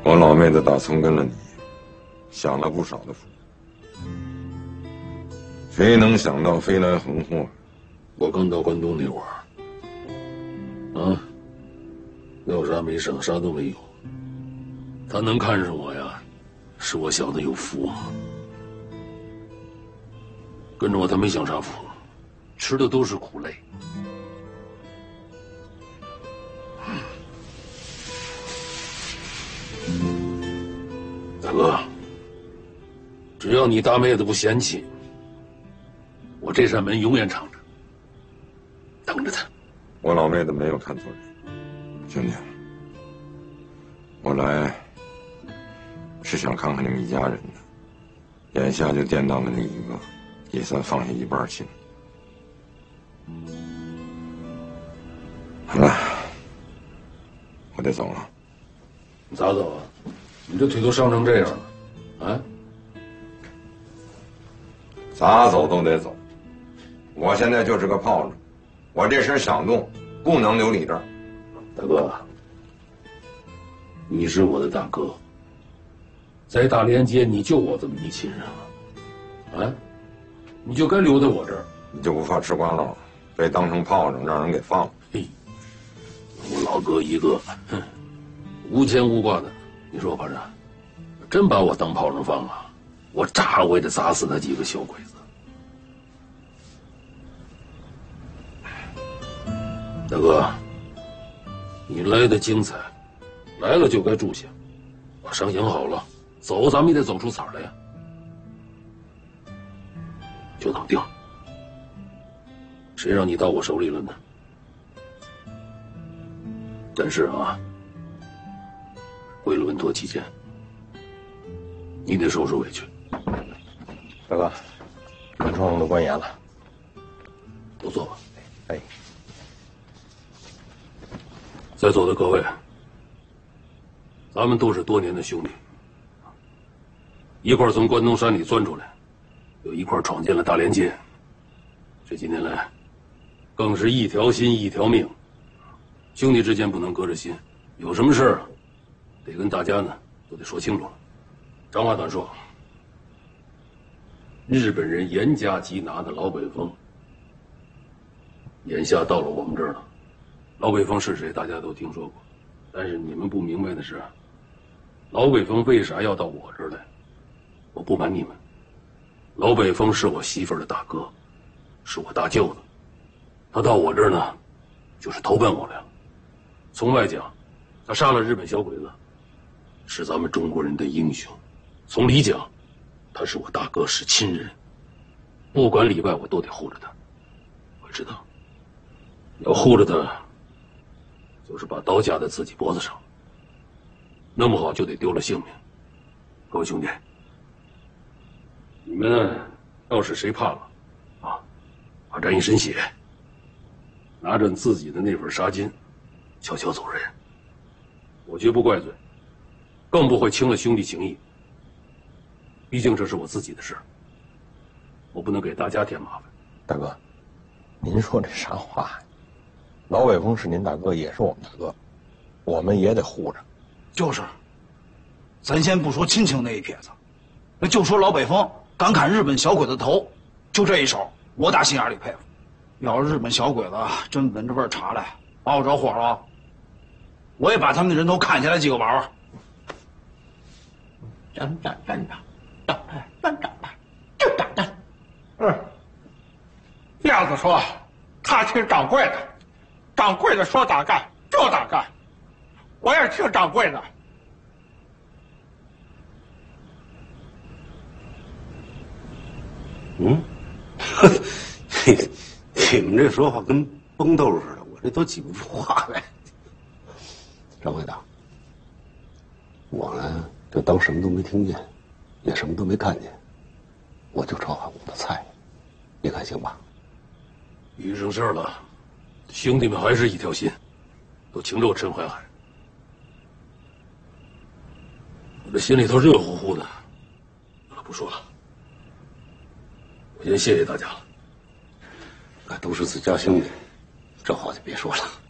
我老妹子打从跟了你，享了不少的福。谁能想到飞来横祸？ 我刚到关东那会儿，啊，要啥没啥，啥都没有。他能看上我呀，是我小子有福。跟着我他没享啥福，吃的都是苦累。大哥，只要你大妹子不嫌弃，我这扇门永远敞着，等着她。 我老妹子没有看错人，兄弟，我来是想看看你们一家人的，眼下就见到了你一个，也算放下一半心。好了，我得走了。 你咋走啊？你这腿都伤成这样了，啊？ 咋走都得走。我现在就是个炮仗，我这身响动不能留你这儿。 大哥，你是我的大哥，在大连街你就我这么一亲人了，啊？你就该留在我这儿。 你就不怕吃瓜唠，被当成炮仗让人给放了？ 嘿，我老哥一个，哼，无牵无挂的，你说我怕啥？真把我当炮仗放啊，我炸我也得砸死他几个小鬼子。大哥，你来的精彩，来了就该住下。把伤养好了，走咱们也得走出彩来呀。就这么定。谁让你到我手里了呢？但是啊，为了稳妥起见，你得受受委屈。 大哥，门窗都关严了， 都坐吧。 哎， 在座的各位，咱们都是多年的兄弟，一块从关东山里钻出来，又一块闯进了大连街。这几年来，更是一条心一条命，兄弟之间不能隔着心，有什么事儿得跟大家呢都得说清楚了。长话短说，日本人严加缉拿的老北风，眼下到了我们这儿了。老北风是谁，大家都听说过，但是你们不明白的是，老北风为啥要到我这儿来？我不瞒你们，老北风是我媳妇儿的大哥，是我大舅子。他到我这儿呢，就是投奔我来了。从外讲，他杀了日本小鬼子，是咱们中国人的英雄；从里讲，他是我大哥，是亲人。不管里外，我都得护着他。我知道，要护着他，就是把刀架在自己脖子上，弄不好就得丢了性命。各位兄弟，你们呢，要是谁怕了，啊，把沾一身血，拿着自己的那份纱巾，悄悄走人。我绝不怪罪，更不会轻了兄弟情谊。毕竟这是我自己的事，我不能给大家添麻烦。 大哥，您说这啥话呀？老北风是您大哥，也是我们大哥，我们也得护着。 就是，咱先不说亲情那一撇子，那就说老北风敢砍日本小鬼子头，就这一手，我打心眼里佩服。要是日本小鬼子真闻着味儿查来，把我着火了，我也把他们的人头砍下来几个玩玩。 站，就站。鸭子说他听掌柜的，掌柜的说咋干就咋干，我也听掌柜的。 你们这说话跟崩豆似的，我这都挤不出话来。掌柜的，我呢就当什么都没听见，也什么都没看见，我就炒好我的菜，你看行吧？ 遇上事儿了，兄弟们还是一条心，都请着我陈怀海。我这心里头热乎乎的。好了，不说了，我先谢谢大家了。 都是自家兄弟，这话就别说了。